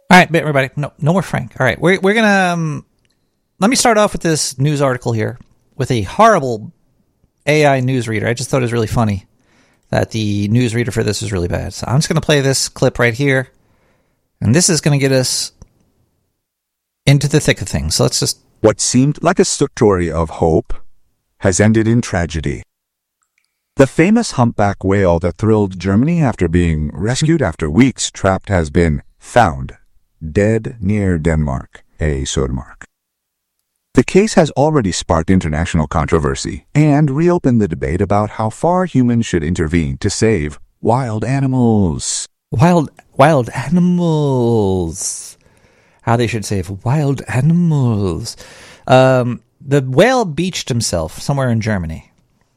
All right, everybody. No more Frank. All right, we're gonna let me start off with this news article here with a horrible AI newsreader. I just thought it was really funny that the newsreader for this is really bad. So I'm just gonna play this clip right here, and this is gonna get us into the thick of things. So let's just. What seemed like a story of hope has ended in tragedy. The famous humpback whale that thrilled Germany after being rescued after weeks trapped has been found dead near Denmark, a Sørmark. The case has already sparked international controversy and reopened the debate about how far humans should intervene to save wild animals. Wild animals. How they should save wild animals. The whale beached himself somewhere in Germany.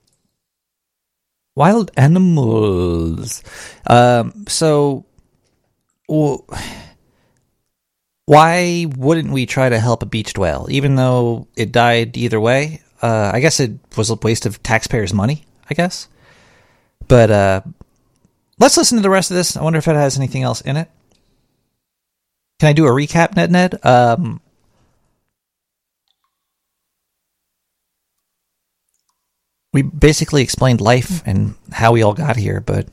Wild animals. Why wouldn't we try to help a beached whale, even though it died either way? I guess it was a waste of taxpayers' money, I guess. But let's listen to the rest of this. I wonder if it has anything else in it. Can I do a recap, Ned? We basically explained life and how we all got here, but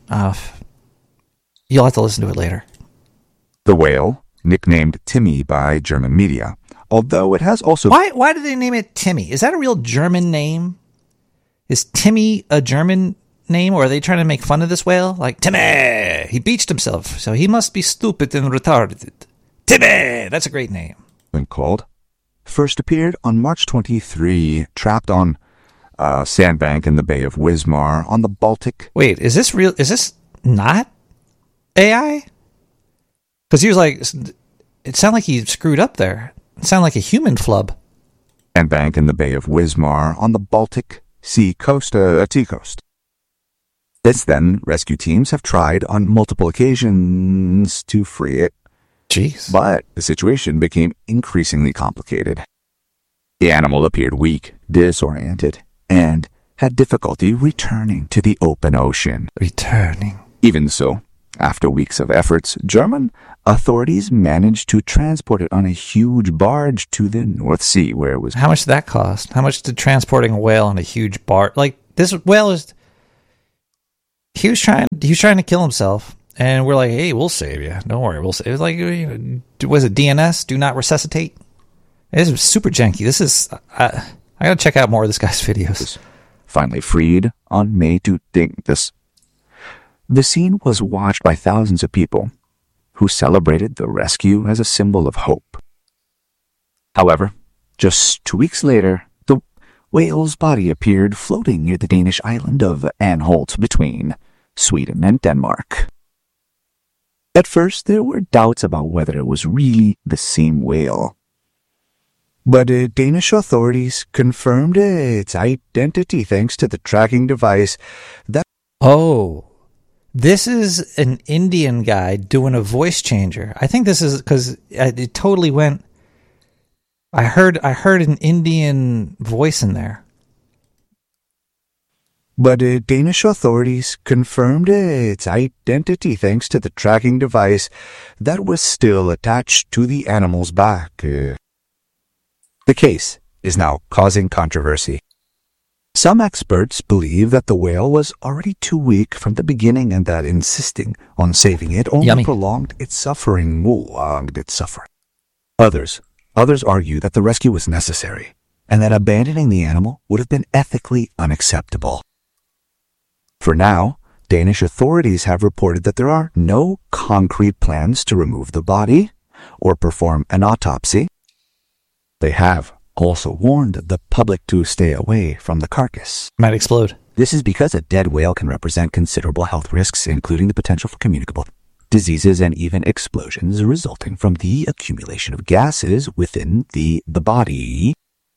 you'll have to listen to it later. The whale, nicknamed Timmy by German media, although it has also... Why did they name it Timmy? Is that a real German name? Is Timmy a German name, or are they trying to make fun of this whale? Like, Timmy! He beached himself, so he must be stupid and retarded. Timmy! That's a great name. Been called. First appeared on March 23, trapped on a sandbank in the Bay of Wismar on the Baltic. Wait, is this real? Is this not AI? Because he was like, it sounded like he screwed up there. It sounded like a human flub. Sandbank in the Bay of Wismar on the Baltic Sea coast, seacoast. Since then, rescue teams have tried on multiple occasions to free it. Jeez. But the situation became increasingly complicated. The animal appeared weak, disoriented, and had difficulty returning to the open ocean. Returning. Even so, after weeks of efforts, German authorities managed to transport it on a huge barge to the North Sea, where it was... How much did that cost? How much did transporting a whale on a huge barge... Like, this whale is... He was trying to kill himself, and we're like, hey, we'll save you. Don't worry, we'll save you. It was like, was it DNS? Do not resuscitate? This is super janky. This is... I gotta check out more of this guy's videos. Finally freed on May 2nd. The scene was watched by thousands of people who celebrated the rescue as a symbol of hope. However, just 2 weeks later, the whale's body appeared floating near the Danish island of Anholt between Sweden and Denmark. At first, there were doubts about whether it was really the same whale. But Danish authorities confirmed its identity thanks to the tracking device that... Oh, this is an Indian guy doing a voice changer. I think this is because it totally went... I heard an Indian voice in there. But Danish authorities confirmed its identity thanks to the tracking device that was still attached to the animal's back. The case is now causing controversy. Some experts believe that the whale was already too weak from the beginning and that insisting on saving it only prolonged its suffering. Others argue that the rescue was necessary and that abandoning the animal would have been ethically unacceptable. For now, Danish authorities have reported that there are no concrete plans to remove the body or perform an autopsy. They have also warned the public to stay away from the carcass. Might explode. This is because a dead whale can represent considerable health risks, including the potential for communicable diseases and even explosions resulting from the accumulation of gases within the body.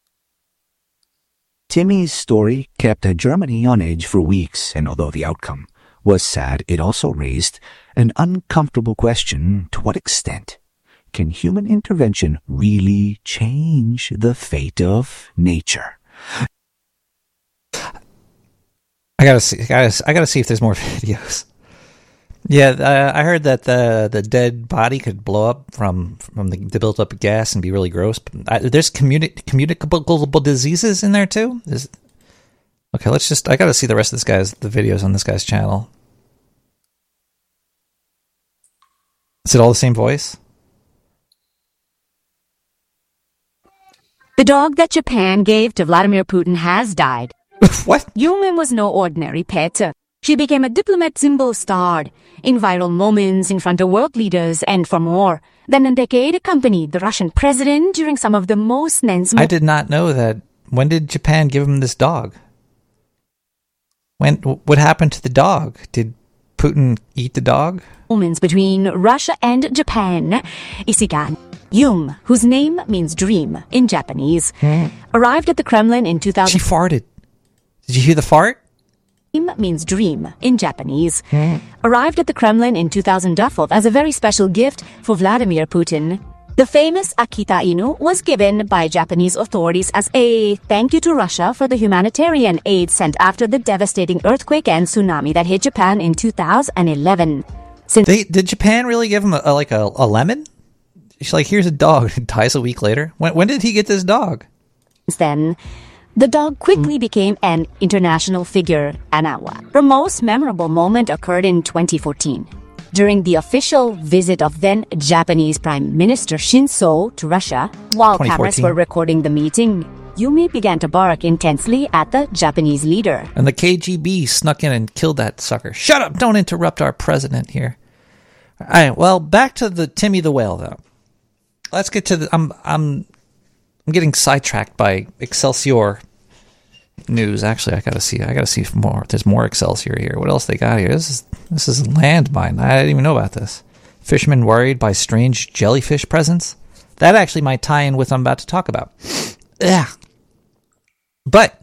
Timmy's story kept Germany on edge for weeks, and although the outcome was sad, it also raised an uncomfortable question: to what extent can human intervention really change the fate of nature? I gotta see if there's more videos. Yeah, I heard that the dead body could blow up from the built up gas and be really gross. There's communicable diseases in there too. Okay, I got to see the rest of the videos on this guy's channel. Is it all the same voice? The dog that Japan gave to Vladimir Putin has died. What? Yumin was no ordinary pet. She became a diplomat symbol starred in viral moments in front of world leaders and for more than a decade accompanied the Russian president during some of the most tense I did not know that. When did Japan give him this dog? What happened to the dog? Did Putin eat the dog? Moments between Russia and Japan. Isigan Yum, whose name means dream in Japanese, arrived at the Kremlin in 2000. She farted. Did you hear the fart? Means dream in Japanese. Arrived at the Kremlin in 2012 as a very special gift for Vladimir Putin. The famous Akita Inu was given by Japanese authorities as a thank you to Russia for the humanitarian aid sent after the devastating earthquake and tsunami that hit Japan in 2011. Did Japan really give him a lemon? She's like, here's a dog. It dies a week later. When did he get this dog? Since then, the dog quickly became an international figure. Anawa. Her most memorable moment occurred in 2014. During the official visit of then Japanese Prime Minister Shinzo to Russia, while cameras were recording the meeting, Yumi began to bark intensely at the Japanese leader. And the KGB snuck in and killed that sucker. Shut up! Don't interrupt our president here. All right, well, back to the Timmy the Whale, though. Let's get to the... I'm getting sidetracked by Excelsior news. Actually, I gotta see more. There's more Excelsior here. What else they got here? This is landmine. I didn't even know about this. Fishermen worried by strange jellyfish presence. That actually might tie in with what I'm about to talk about. Yeah. But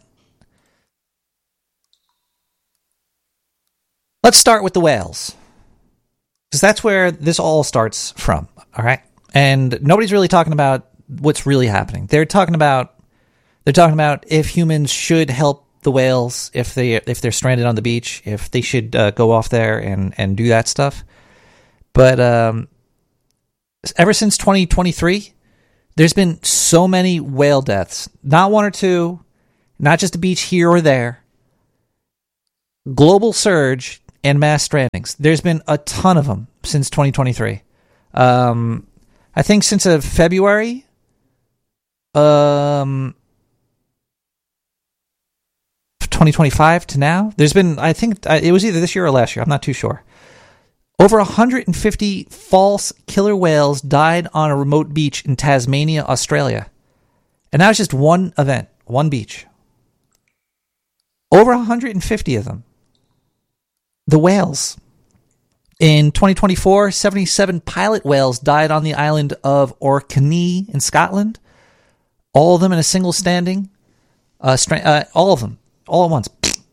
let's start with the whales, because that's where this all starts from. All right, and nobody's really talking about what's really happening. They're talking about if humans should help the whales if they're stranded on the beach, if they should go off there and do that stuff. But ever since 2023, there's been so many whale deaths. Not one or two, not just a beach here or there. Global surge and mass strandings. There's been a ton of them since 2023. I think since February, 2025 to now, there's been, I think it was either this year or last year, I'm not too sure. Over 150 false killer whales died on a remote beach in Tasmania, Australia. And that was just one event, one beach. Over 150 of them. The whales. In 2024, 77 pilot whales died on the island of Orkney in Scotland. All of them in a single standing. All of them. All at once.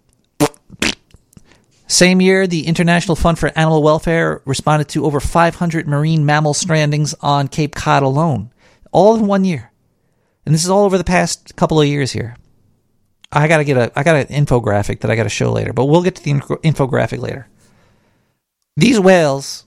Same year, the International Fund for Animal Welfare responded to over 500 marine mammal strandings on Cape Cod alone. All in 1 year. And this is all over the past couple of years here. I got an infographic that I got to show later, but we'll get to the infographic later. These whales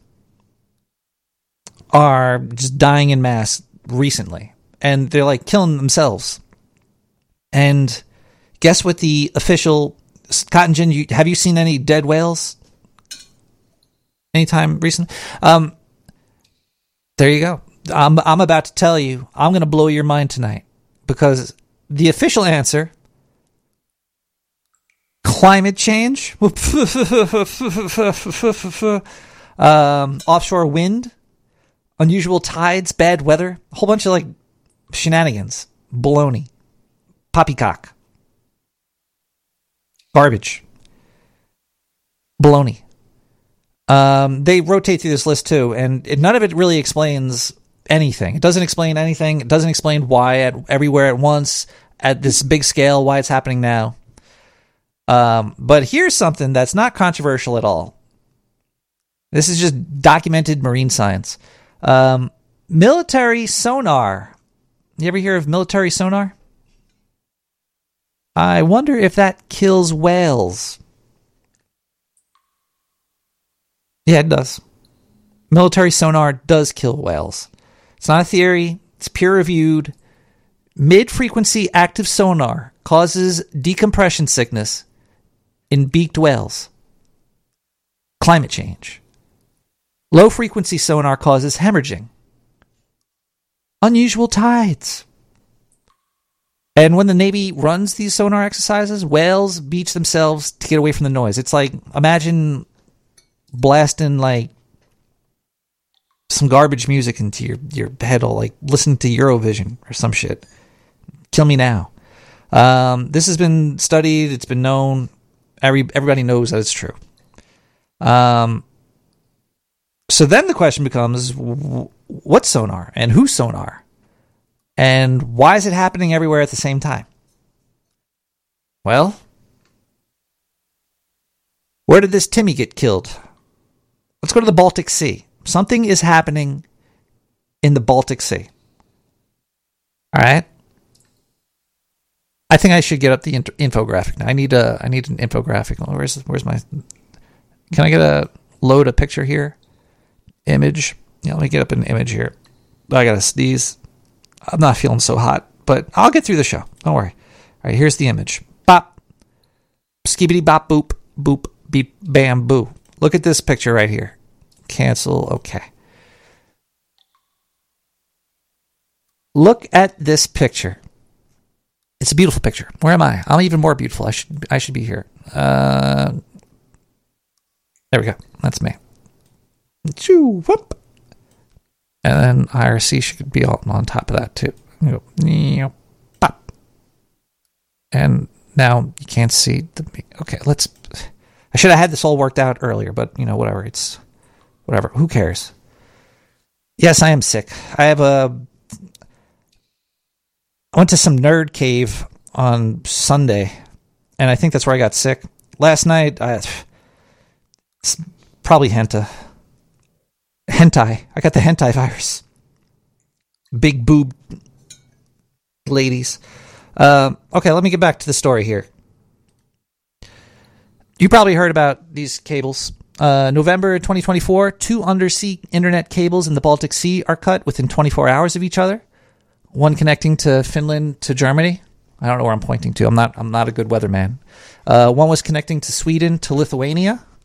are just dying in mass recently, and they're like killing themselves. And guess what the official Cotton Gin, have you seen any dead whales anytime recently? There you go. I'm about to tell you. I'm going to blow your mind tonight, because the official answer: climate change, offshore wind, unusual tides, bad weather, a whole bunch of like shenanigans, baloney, poppycock. Garbage. Baloney. They rotate through this list too, and none of it really explains anything. It doesn't explain anything. It doesn't explain why everywhere at once, at this big scale, why it's happening now. But here's something that's not controversial at all. This is just documented marine science. Military sonar. You ever hear of military sonar? I wonder if that kills whales. Yeah, it does. Military sonar does kill whales. It's not a theory. It's peer-reviewed. Mid-frequency active sonar causes decompression sickness in beaked whales. Climate change. Low-frequency sonar causes hemorrhaging. Unusual tides. And when the Navy runs these sonar exercises, whales beach themselves to get away from the noise. It's like, imagine blasting like some garbage music into your head, or like listening to Eurovision or some shit. Kill me now. This has been studied. It's been known. Everybody knows that it's true. So then the question becomes, what's sonar and who's sonar? And why is it happening everywhere at the same time? Well, where did this Timmy get killed? Let's go to the Baltic Sea. Something is happening in the Baltic Sea. All right? I think I should get up the infographic now. I need an infographic. Where's my... Can I get load a picture here? Image. Yeah, let me get up an image here. I gotta sneeze. I'm not feeling so hot, but I'll get through the show. Don't worry. All right, here's the image. Bop. Skibbity bop boop. Boop. Beep. Bam. Boo. Look at this picture right here. Cancel. Okay. Look at this picture. It's a beautiful picture. Where am I? I'm even more beautiful. I should be here. There we go. That's me. Choo, whoop. And then IRC should be on top of that too. Go, pop. And now you can't see the... Okay, I should have had this all worked out earlier, but whatever. It's whatever. Who cares? Yes, I am sick. I went to some nerd cave on Sunday, and I think that's where I got sick. Last night, it's probably hentai. I got the hentai virus. Big boob ladies. Okay, let me get back to the story here. You probably heard about these cables. November 2024, 2 undersea internet cables in the Baltic Sea are cut within 24 hours of each other. One connecting to Finland to Germany. I don't know where I'm pointing to. I'm not a good weatherman. One was connecting to Sweden to Lithuania.